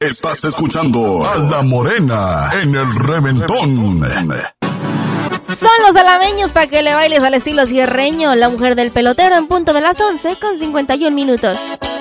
Estás escuchando a La Morena en el Reventón. Son los alameños para que le bailes al estilo sierreño. La mujer del pelotero en punto de las 11:51.